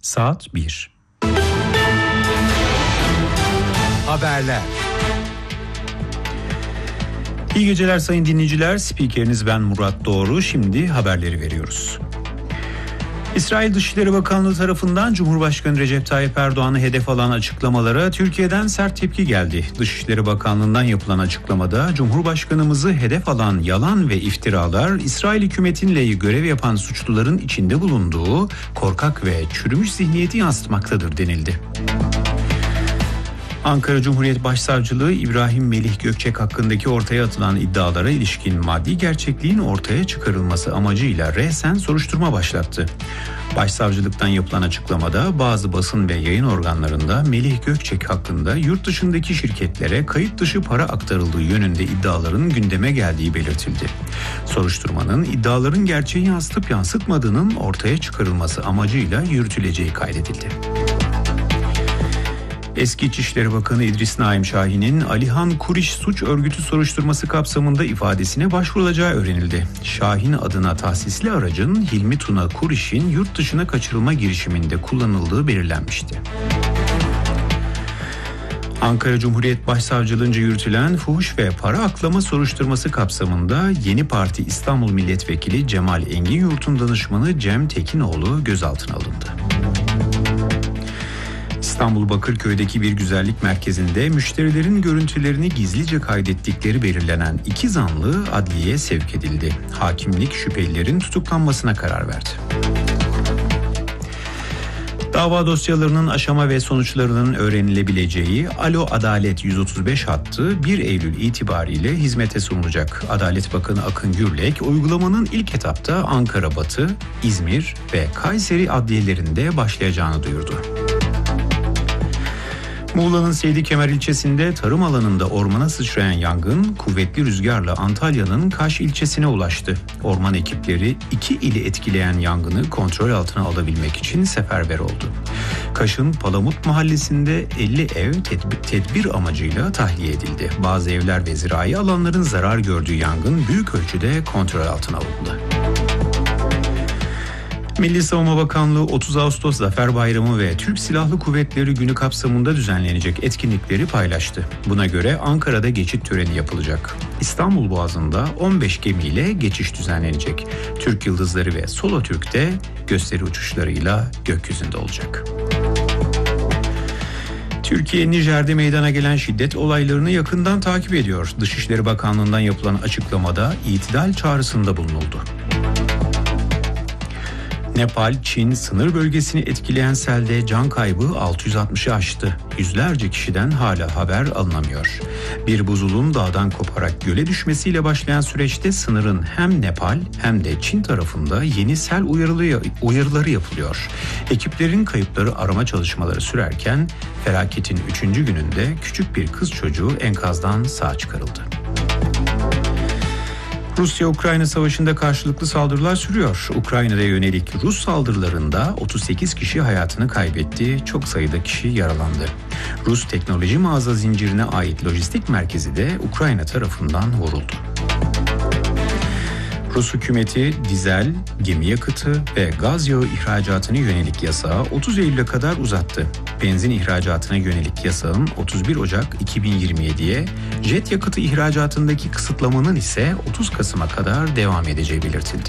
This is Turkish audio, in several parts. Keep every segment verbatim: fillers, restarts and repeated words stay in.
Saat bir. Haberler. İyi geceler sayın dinleyiciler. Spikeriniz ben Murat Doğru. Şimdi haberleri veriyoruz. İsrail Dışişleri Bakanlığı tarafından Cumhurbaşkanı Recep Tayyip Erdoğan'ı hedef alan açıklamalara Türkiye'den sert tepki geldi. Dışişleri Bakanlığı'ndan yapılan açıklamada Cumhurbaşkanımızı hedef alan yalan ve iftiralar İsrail hükümetinle görev yapan suçluların içinde bulunduğu korkak ve çürümüş zihniyeti yansıtmaktadır denildi. Ankara Cumhuriyet Başsavcılığı İbrahim Melih Gökçek hakkındaki ortaya atılan iddialara ilişkin maddi gerçekliğin ortaya çıkarılması amacıyla resen soruşturma başlattı. Başsavcılıktan yapılan açıklamada bazı basın ve yayın organlarında Melih Gökçek hakkında yurt dışındaki şirketlere kayıt dışı para aktarıldığı yönünde iddiaların gündeme geldiği belirtildi. Soruşturmanın iddiaların gerçeği yansıtıp yansıtmadığının ortaya çıkarılması amacıyla yürütüleceği kaydedildi. Eski İçişleri Bakanı İdris Naim Şahin'in Alihan Kuriş suç örgütü soruşturması kapsamında ifadesine başvurulacağı öğrenildi. Şahin adına tahsisli aracın Hilmi Tuna Kuriş'in yurt dışına kaçırılma girişiminde kullanıldığı belirlenmişti. Ankara Cumhuriyet Başsavcılığınca yürütülen fuhuş ve para aklama soruşturması kapsamında Yeni Parti İstanbul Milletvekili Cemal Enginyurt'un danışmanı Cem Tekinoğlu gözaltına alındı. İstanbul Bakırköy'deki bir güzellik merkezinde müşterilerin görüntülerini gizlice kaydettikleri belirlenen iki zanlı adliyeye sevk edildi. Hakimlik şüphelilerin tutuklanmasına karar verdi. Dava dosyalarının aşama ve sonuçlarının öğrenilebileceği Alo Adalet yüz otuz beş hattı bir Eylül itibariyle hizmete sunulacak. Adalet Bakanı Akın Gürlek, uygulamanın ilk etapta Ankara Batı, İzmir ve Kayseri adliyelerinde başlayacağını duyurdu. Muğla'nın Seydikemer ilçesinde tarım alanında ormana sıçrayan yangın kuvvetli rüzgarla Antalya'nın Kaş ilçesine ulaştı. Orman ekipleri iki ili etkileyen yangını kontrol altına alabilmek için seferber oldu. Kaş'ın Palamut mahallesinde elli ev tedbir, tedbir amacıyla tahliye edildi. Bazı evler ve zirai alanların zarar gördüğü yangın büyük ölçüde kontrol altına alındı. Milli Savunma Bakanlığı otuz Ağustos Zafer Bayramı ve Türk Silahlı Kuvvetleri Günü kapsamında düzenlenecek etkinlikleri paylaştı. Buna göre Ankara'da geçit töreni yapılacak. İstanbul Boğazı'nda on beş gemiyle geçiş düzenlenecek. Türk Yıldızları ve Solo Türk'te gösteri uçuşlarıyla gökyüzünde olacak. Türkiye, Nijer'de meydana gelen şiddet olaylarını yakından takip ediyor. Dışişleri Bakanlığı'ndan yapılan açıklamada itidal çağrısında bulunuldu. Nepal, Çin sınır bölgesini etkileyen selde can kaybı altı yüz altmışı aştı. Yüzlerce kişiden hala haber alınamıyor. Bir buzulun dağdan koparak göle düşmesiyle başlayan süreçte sınırın hem Nepal hem de Çin tarafında yeni sel uyarıları yapılıyor. Ekiplerin kayıpları arama çalışmaları sürerken felaketin üçüncü gününde küçük bir kız çocuğu enkazdan sağ çıkarıldı. Rusya-Ukrayna savaşında karşılıklı saldırılar sürüyor. Ukrayna'ya yönelik Rus saldırılarında otuz sekiz kişi hayatını kaybetti, çok sayıda kişi yaralandı. Rus teknoloji mağaza zincirine ait lojistik merkezi de Ukrayna tarafından vuruldu. Rus hükümeti dizel, gemi yakıtı ve gaz yağı ihracatına yönelik yasağı otuz Eylül'e kadar uzattı. Benzin ihracatına yönelik yasağın otuz bir Ocak iki bin yirmi yediye, jet yakıtı ihracatındaki kısıtlamanın ise otuz Kasım'a kadar devam edeceği belirtildi.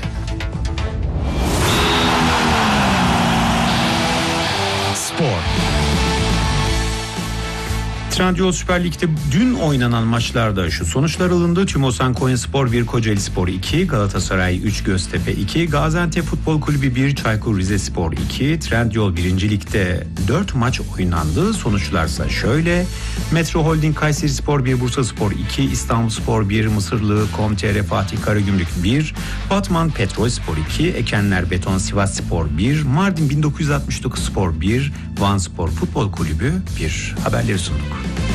Spor. Trendyol Süper Lig'de dün oynanan maçlarda şu sonuçlar alındı. Tümosan Konyaspor bir, Kocaelispor iki, Galatasaray üç, Göztepe iki, Gaziantep Futbol Kulübü bir, Çaykur Rizespor iki. Trendyol birinci Lig'de dört maç oynandı. Sonuçlarsa şöyle: Metro Holding Kayserispor bir, Bursaspor iki, İstanbulspor bir, Mısırlı Kom.tr Fatih Karagümrük bir, Batman Petrolspor iki, Ekenler Beton Sivasspor bir, Mardin bin dokuz yüz altmış dokuz Spor bir, Vanspor Futbol Kulübü bir. Haberleri sunduk.